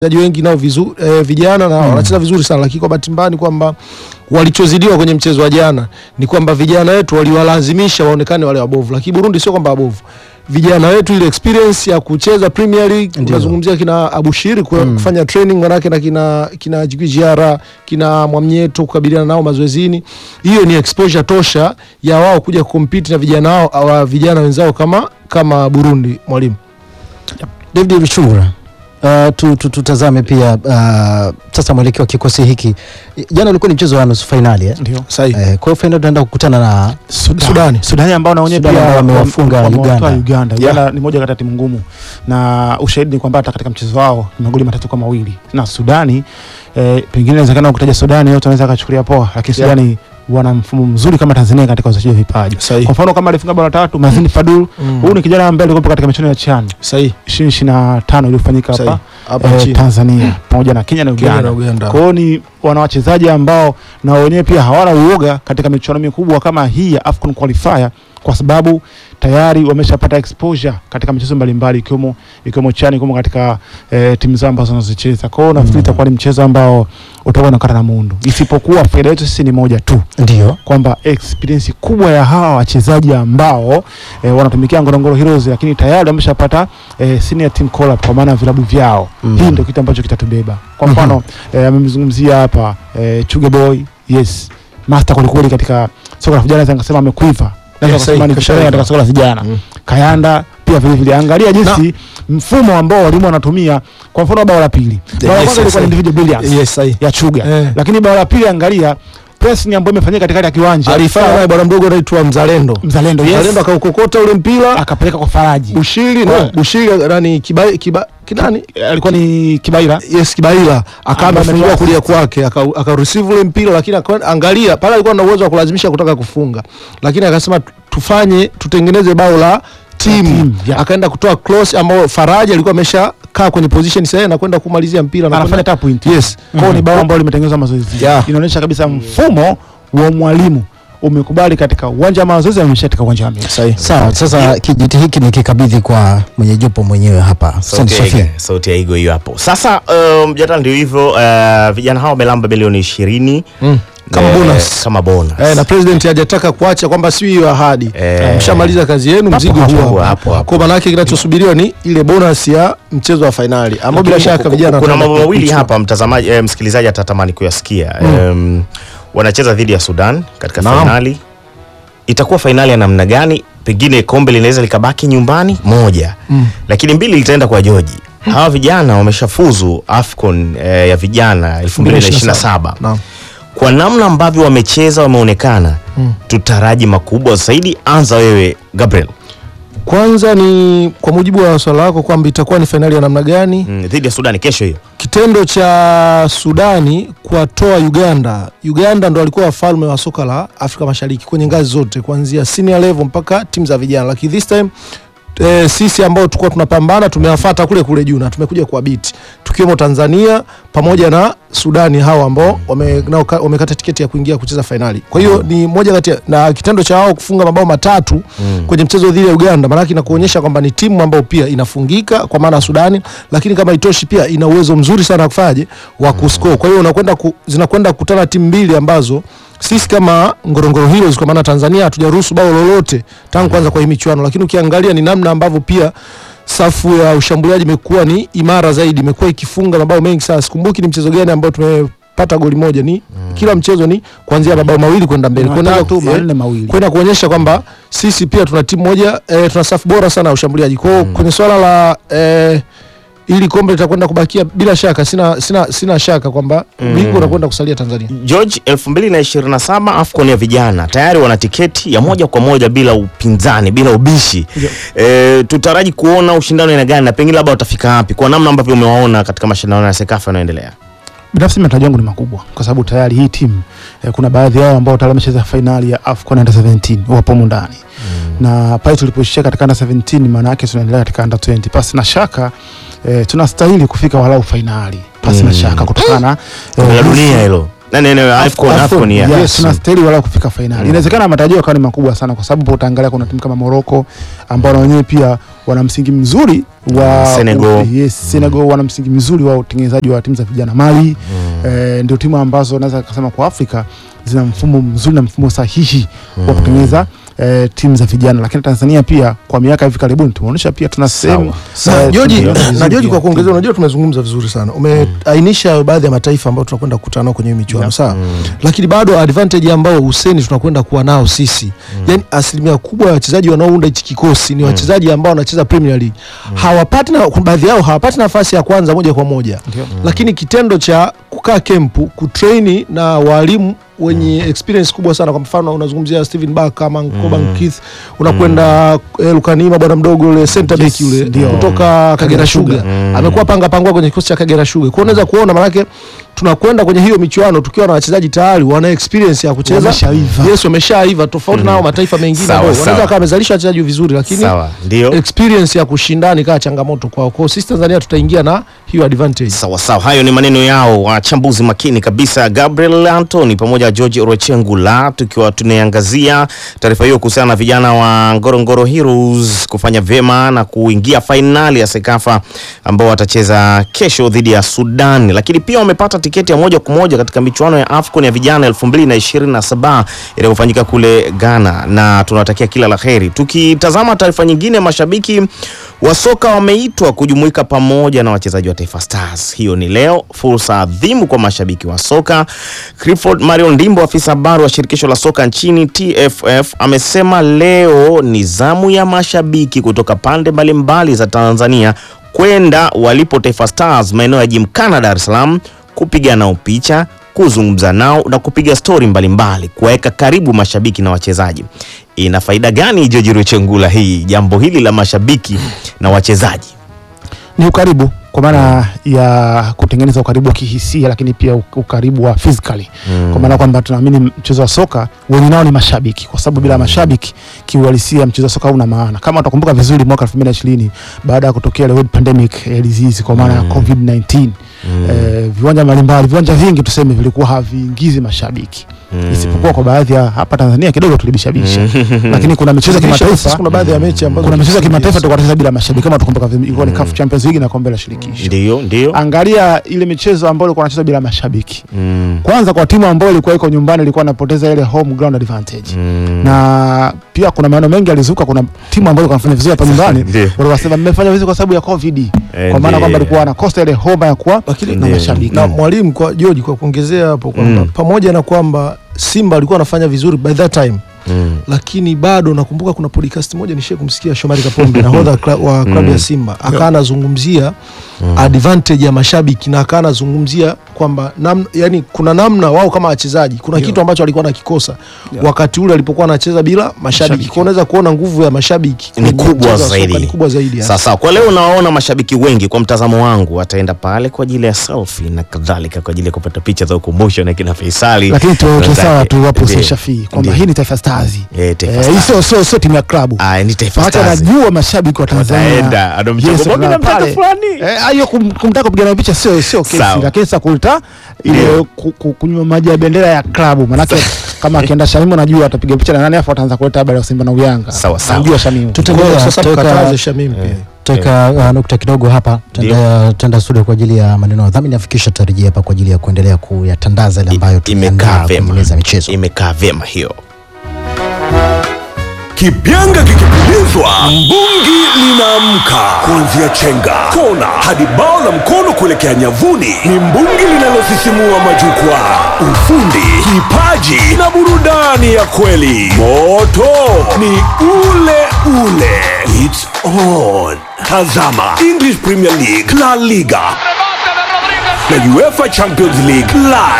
wachezaji wengi nao vizuri vijana na wanacheza vizuri sana, lakini kwa bahati mbaya ni kwamba walichozidiwa kwenye mchezo wa jana ni kwamba vijana wetu waliwalazimisha waonekane wale wabovu, lakini Burundi sio kwamba wabovu. Vijana wetu ile experience ya kucheza Premier League, tunazungumzia kina Abushiri kufanya training manake na kina Jigijara, kina Mwamnyeto kukabiliana nao mazoezini. Hiyo ni exposure tosha ya wao kuja compete na vijana wao au vijana wenzao kama Burundi. Mwalimu David Bichura, tutazame pia sasa mwelekeo wa kikosi hiki. Jana ulikuwa ni mchezo wa nusu finali ndio sahihi. Kwa hiyo finali tunaenda kukutana na Sudani ambao na wenyewe pia wamewafunga Uganda. Uganda ni moja kati ya timu ngumu, na ushahidi ni kwamba hata katika mchezo wao magoli 3-2 na Sudani. Pengine inawezekana kutaja Sudani yote anaweza akachukulia poa, lakini Sudani wana mfumo mzuri kama Tanzania katika usaji wa vipaji. Kwa mfano kama alifunga bao la 3 Mazini Fadul, huyu ni kijana ambaye alikuwa katika michuano ya CHAN 2025 iliyofanyika hapa Tanzania pamoja na Kenya na Uganda. Kwa hiyo ni wana wachezaji ambao na wenyewe pia hawana uoga katika michuano mikubwa kama hii ya AFCON qualifier, kwa sababu tayari wameshapata exposure katika michezo mbalimbali ikiwemo CHAN, ikiwemo katika timu zao ambazo wanazocheza. Kwa hiyo nafikiri itakuwa ni mchezo ambao utakuwa na kata na muundo, isipokuwa faida yetu sisi ni moja tu, ndio kwamba experience kubwa ya hawa wachezaji ambao wanatumikia Ngorongoro Heroes, lakini tayari wameshapata senior team call up kwa maana vilabu vyao. Hii ndio kitu ambacho kitatubeba. Kwa mfano amemzungumzia hapa Chuge Boy, yes, master kweli katika soka la vijana, zangasema amekuiva katika soka la vijana. Kayanda pia vile angalia jinsi mfumo ambao walimu wanatumia. Kwa mfano bao la pili, bao la kwanza ilikuwa individual brilliance ya Chuga, lakini bao la pili angalia pressing ambayo imefanyika katikati ya kiwanja. Alifanya naye bwana mdogo anaitwa Mzalendo, Mzalendo akaukokota ule mpira akapeleka kwa Faraji Bushiri na Bushiri nani kinani alikuwa ni Kibaila, yes Kibaila, akamefungua kulia kwake aka receive ule mpira, lakini angalia pale alikuwa na uwezo wa kulazimisha kutaka kufunga, lakini akasema tutengeneze bao la team. Akaenda kutoa cross ambao Faraji alikuwa amesha kaa kwenye position sahihi na kwenda kumalizia mpira na anafanya tap point. Yes. Kwa ni bao ambalo limetengenezwa mazoezi. Inaonyesha kabisa mfumo wa mwalimu umekubali katika uwanja wa mazoezi na umeshafika katika uwanja wa mechi. Sawa, sasa kijiti hiki ni kikabidhi kwa mwenye jopo mwenyewe hapa. Sauti ya Igo hiyo hapo. Sasa mjadala ndio hivyo, vijana hao wamelamba bilioni 20 kama bonus. Na president hajataka kuacha kwamba si hiyo ahadi. Mshamaliza kazi yenu, mzigo huo hapo. Kwa maana yake kinachosubiriwa ni ile bonus ya mchezo wa finali. Ambao bila shaka vijana kuna mambo mawili hapa mtazamaji, msikilizaji atatamani kuyasikia. Wanacheza dhidi ya Sudan katika finali. Itakuwa finali ya namna gani? Pengine kombe linaweza likabaki nyumbani moja. Lakini mbili litaenda kwa George. Hawa vijana wameshafuzu AFCON ya vijana 2027. Kwa namna ambavyo wamecheza, wameonekana, tutaraji makubwa zaidi. Anza wewe Gabriel. Kwanza ni kwa mujibu wa swala lako kwamba itakuwa ni finali ya namna gani? Dhidi ya Sudani kesho hiyo. Kitendo cha Sudani kuwatoa Uganda ndo walikuwa wafalme wa soka la Afrika Mashariki kwenye ngazi zote kuanzia senior level mpaka timu za vijana. Lakini this time sisi ambao tulikuwa tunapambana tumewafuata kule juu na tumekuja kuwabiti, tukiwemo Tanzania pamoja na Sudani, hao ambao wamekata tiketi ya kuingia kucheza finali. Kwa hiyo ni moja kati na kitendo cha hao kufunga mabao 3 kwenye mchezo dhidi ya Uganda, maana yake inakuonyesha kwamba ni timu ambayo pia inafungika kwa maana Sudani, lakini kama itoshi pia ina uwezo mzuri sana kufaje wa kuscore. Kwa hiyo zinakwenda kukutana timu mbili ambazo sisi kama Ngorongoro Heroes kwa maana Tanzania hatujaruhusu bao lolote tangu kwanza kwa hii michuano, lakini ukiangalia ni namna ambavyo pia safu ya ushambuliaji imekuwa ni imara zaidi, imekuwa ikifunga mabao mengi sana. Sikumbuki ni mchezo gani ambao tumepata goli moja, ni kila mchezo ni kuanzia mabao 2 kwenda mbele. Kwenda kuonyesha kwamba sisi pia tuna timu moja, tuna safu bora sana ya ushambuliaji. Kwa kwenye swala la ili kombe litakwenda kubakia bila shaka, sina shaka kwamba bingwa unakwenda kusalia Tanzania. George, 2027 AFCON ya vijana tayari wana tiketi ya moja kwa moja bila upinzani, bila ubishi. Tutaraji kuona ushindano ina gani na pengine labda watafika wapi kwa namna ambavyo umewaona katika mashindano ya Sekafa yanayoendelea? Binafsi matarajio yangu ni makubwa kwa sababu tayari hii timu kuna baadhi yao ambao tayari wamecheza finali ya AFCON Under 17 wapo ndani. Na pale tulipoishia katika Under 17 maana yake tunaendelea katika Under 20. Pasi na shaka tunastahili kufika walau finali. Pasi na shaka kutokana na dunia hilo. AFCON, yeah. Yes, tunastahili wala kufika finali. Inawezekana matarajio yakawa ni makubwa sana, kwa sababu utaangalia kuna timu kama Morocco ambao na wenyewe pia wana msingi mzuri wa Senegal. Senegal wana msingi mzuri wa utengenezaji wa timu za vijana. Mali ndio timu ambazo naweza kusema kwa Afrika zina mfumo mzuri na mfumo sahihi wa kutengeneza timu za vijana. Lakini Tanzania pia kwa miaka hivi karibuni tumeonyesha pia tuna sehemu na Joji, kwa kuongezea, unajua tumezungumza vizuri sana, umeainisha baadhi ya mataifa ambayo tunakwenda kukutana nao kwenye michuano, sawa, lakini bado advantage ambao Hussein tunakwenda kuwa nao sisi, yani asilimia kubwa ya wachezaji wanaounda hichi kikosi ni wachezaji ambao wanacheza Premier League. Hawapati, na baadhi yao hawapati nafasi ya kwanza moja kwa moja, lakini kitendo cha kukaa kempu, kutraini na walimu wenye experience kubwa sana, kwa mfano unazungumzia Steven Barker kama Koban Keith, unakwenda Lukanima bwana mdogo yule center back yule kutoka Kagera Sugar, amekuwa pangwa kwenye kikosi cha Kagera Sugar. Kwa unaweza kuona maana tunakwenda kwenye hiyo michuano tukiwa na wachezaji tayari wana experience ya kucheza. Yes, wameshaiva tofauti nao mataifa mengine ambao wanaweza kama wamezalisha wachezaji vizuri, lakini experience ya kushindani kaa changamoto kwao. Kwa sisi Tanzania tutaingia na hiyo advantage. Sawa. Hayo ni maneno yao wachambuzi makini kabisa, Gabriel Anthony pamoja na George Orechengula, tukiwa tunaangazia taarifa hiyo kuhusiana na vijana wa Ngorongoro Heroes kufanya vyema na kuingia finali ya Sekafa ambao watacheza kesho dhidi ya Sudan. Lakini pia wamepata tiketi ya moja kwa moja katika michuano ya AFCON ya vijana 2027 inayofanyika kule Ghana, na tunawatakia kila laheri. Tukitazama taarifa nyingine, mashabiki wa soka wameitwa kujumuika pamoja na wachezaji wa Taifa Stars. Hiyo ni leo, fursa adhimu kwa mashabiki wa soka. Clifford Marion Ndimbo, afisa habari wa shirikisho la soka nchini TFF, amesema leo ni zamu ya mashabiki kutoka pande mbalimbali za Tanzania kwenda walipo Taifa Stars maeneo ya Gymkhana Dar es Salaam, kupiga nao picha, kuzungumza nao na kupiga story mbalimbali, kuweka karibu mashabiki na wachezaji. Ina faida gani, George Orechengula, hii jambo hili la mashabiki na wachezaji? Ni ukaribu, kwa maana ya kutengeneza ukaribu kihisia, lakini pia ukaribu wa physically. Kwa maana kwamba tunaamini mchezo wa soka wenye nao ni mashabiki, kwa sababu bila mashabiki kiuhalisia mchezo wa soka hauna maana. Kama utakumbuka vizuri mwaka 2020 baada ya kutokea ile pandemic disease, kwa maana ya COVID-19, viwanja mbalimbali, viwanja vingi tuseme vilikuwa haviingizi mashabiki. Isipokuwa kwa baadhi ya hapa Tanzania kidogo tulibishabisha. Lakini kuna michezo ya kimataifa, kuna baadhi ya mechi ambazo kuna michezo ya kimataifa tukacheza bila mashabiki, kama tukumbuka ilikuwa ni CAF Champions League na kombe la shirikisho. Ndio. Angalia ile michezo ambayo ilikuwa inachezwa bila mashabiki. Kwanza kwa timu ambayo ilikuwa iko nyumbani ilikuwa inapoteza ile home ground advantage. Na pia kuna maana mengi alizuka, kuna timu ambayo ilikuwa inafanya vizuri hapa nyumbani wanasema mmefanya vizuri kwa sababu ya COVID. Kwa maana kwamba ilikuwa wanakosa ile home ya kuwa na mashabiki. Na mwalimu kwa George, kwa kuongezea hapo kwamba pamoja na kwamba Simba alikuwa anafanya vizuri by that time, lakini bado nakumbuka kuna podcast moja nishe kumsikia Shomari Kapombe nahodha wa klabu ya Simba akaana zungumzia advantage ya mashabiki, na akaana zungumzia kwamba yani kuna namna wao kama wachezaji kuna kitu ambacho alikuwa anakikosa wakati ule alipokuwa anacheza bila mashabiki. Kwa unaweza kuona nguvu ya mashabiki ni kubwa zaidi. Sasa kwa leo naona mashabiki wengi, kwa mtazamo wangu, wataenda pale kwa ajili ya selfie na kadhalika, kwa ajili ya kupata picha za ukumbusho na kina Faisali. Lakini tuweke sawa tu hapo Shafi kwamba hii ni Taifa Stars. Sio timu ya klabu. Ni Taifa Stars. Hata najua mashabiki wa Tanzania adomchoko na mtaka fulani. Hiyo kumtaka kupigana picha sio kesi, lakini sasa kulita ile kunywa maji ya bendera ya klabu, maana kama akienda Shamimu najua atapiga picha na nani, afu ataanza kuleta habari ya Simba na Uyanga. Sawa. Najua Shamimu. Tutaendelea sasa kukataza Shamimu pia. Teka nukta kidogo hapa, tenda studio kwa ajili ya maneno dhamini afikisha tarejea hapa kwa ajili ya kuendelea kuyatandaza ile ambayo tumeandaa kwenye meza michezo. Imekaa vyema hiyo. Kipyanga kikipulizwa, mbungi linaamka. Kuanzia chenga, kona hadi bao la mkono kuelekea nyavuni, ni mbungi linalosisimua majukwaa. Ufundi, kipaji na burudani ya kweli. Moto ni ule. It's on. Tazama English Premier League, La Liga na UEFA Champions League live